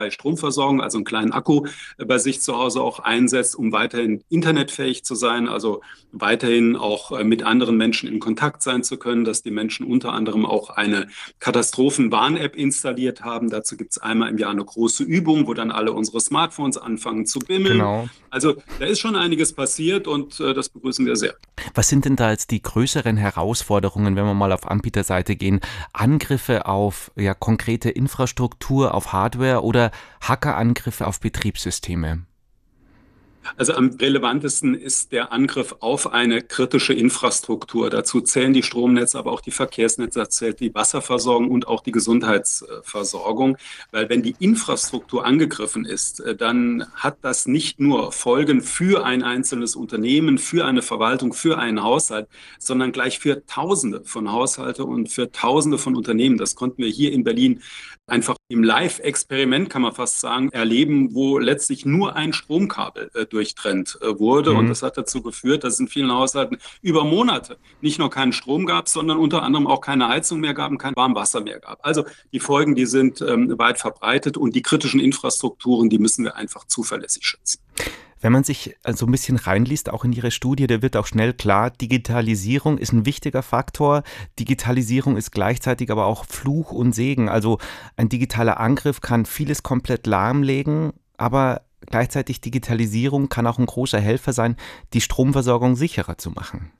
Stromversorgung, also einen kleinen Akku bei sich zu Hause auch einsetzt, um weiterhin internetfähig zu sein, also weiterhin auch mit anderen Menschen in Kontakt sein zu können, dass die Menschen unter anderem auch eine Katastrophenwarn-App installiert haben. Dazu gibt es einmal im Jahr eine große Übung, wo dann alle unsere Smartphones anfangen zu bimmeln. Genau. Also da ist schon einiges passiert und das begrüßen wir sehr. Was sind denn da jetzt die größeren Herausforderungen, wenn wir mal auf Anbieterseite gehen? Angriffe auf konkrete Infrastruktur, auf Hardware oder Hackerangriffe auf Betriebssysteme? Also am relevantesten ist der Angriff auf eine kritische Infrastruktur. Dazu zählen die Stromnetze, aber auch die Verkehrsnetze, dazu zählt die Wasserversorgung und auch die Gesundheitsversorgung. Weil wenn die Infrastruktur angegriffen ist, dann hat das nicht nur Folgen für ein einzelnes Unternehmen, für eine Verwaltung, für einen Haushalt, sondern gleich für Tausende von Haushalten und für Tausende von Unternehmen. Das konnten wir hier in Berlin einfach im Live-Experiment, kann man fast sagen, erleben, wo letztlich nur ein Stromkabel durchtrennt wurde. Und Mhm. das hat dazu geführt, dass es in vielen Haushalten über Monate nicht nur keinen Strom gab, sondern unter anderem auch keine Heizung mehr gab und kein Warmwasser mehr gab. Also die Folgen, die sind weit verbreitet und die kritischen Infrastrukturen, die müssen wir einfach zuverlässig schützen. Wenn man sich so ein bisschen reinliest, auch in Ihre Studie, da wird auch schnell klar, Digitalisierung ist ein wichtiger Faktor. Digitalisierung ist gleichzeitig aber auch Fluch und Segen. Also ein digitaler Angriff kann vieles komplett lahmlegen, aber gleichzeitig Digitalisierung kann auch ein großer Helfer sein, die Stromversorgung sicherer zu machen.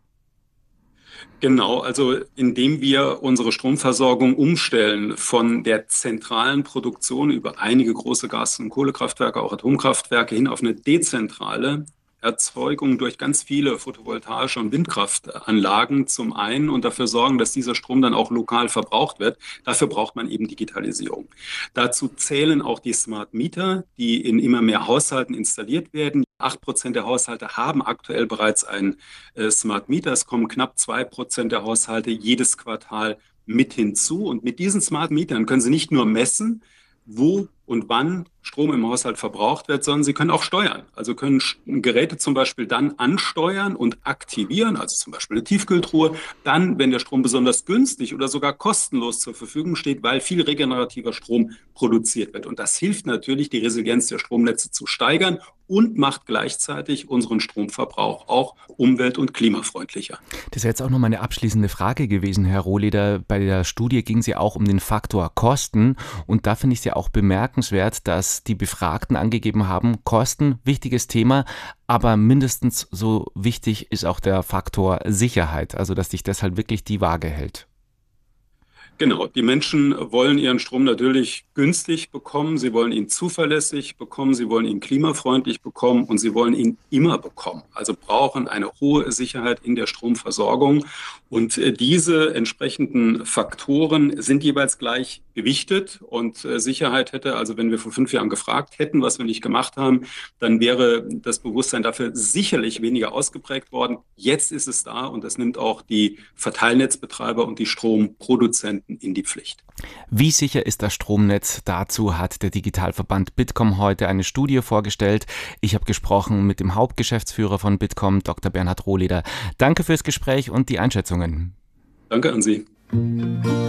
Genau, also indem wir unsere Stromversorgung umstellen von der zentralen Produktion über einige große Gas- und Kohlekraftwerke, auch Atomkraftwerke hin auf eine dezentrale Erzeugung durch ganz viele photovoltaische und Windkraftanlagen zum einen und dafür sorgen, dass dieser Strom dann auch lokal verbraucht wird. Dafür braucht man eben Digitalisierung. Dazu zählen auch die Smart Meter, die in immer mehr Haushalten installiert werden. 8% der Haushalte haben aktuell bereits ein Smart Meter. Es kommen knapp 2% der Haushalte jedes Quartal mit hinzu. Und mit diesen Smart Metern können Sie nicht nur messen, wo und wann Strom im Haushalt verbraucht wird, sondern sie können auch steuern. Also können Geräte zum Beispiel dann ansteuern und aktivieren, also zum Beispiel eine Tiefkühltruhe, dann, wenn der Strom besonders günstig oder sogar kostenlos zur Verfügung steht, weil viel regenerativer Strom produziert wird. Und das hilft natürlich, die Resilienz der Stromnetze zu steigern und macht gleichzeitig unseren Stromverbrauch auch umwelt- und klimafreundlicher. Das wäre jetzt auch noch meine abschließende Frage gewesen, Herr Rohleder. Bei der Studie ging es ja auch um den Faktor Kosten und da finde ich es ja auch bemerkenswert, dass die Befragten angegeben haben, Kosten, wichtiges Thema, aber mindestens so wichtig ist auch der Faktor Sicherheit, also dass sich das halt wirklich die Waage hält. Genau, die Menschen wollen ihren Strom natürlich günstig bekommen, sie wollen ihn zuverlässig bekommen, sie wollen ihn klimafreundlich bekommen und sie wollen ihn immer bekommen. Also brauchen eine hohe Sicherheit in der Stromversorgung. Und diese entsprechenden Faktoren sind jeweils gleich gewichtet. Und Sicherheit hätte, also wenn wir vor 5 Jahren gefragt hätten, was wir nicht gemacht haben, dann wäre das Bewusstsein dafür sicherlich weniger ausgeprägt worden. Jetzt ist es da und das nimmt auch die Verteilnetzbetreiber und die Stromproduzenten in die Pflicht. Wie sicher ist das Stromnetz? Dazu hat der Digitalverband Bitkom heute eine Studie vorgestellt. Ich habe gesprochen mit dem Hauptgeschäftsführer von Bitkom, Dr. Bernhard Rohleder. Danke fürs Gespräch und die Einschätzungen. Danke an Sie.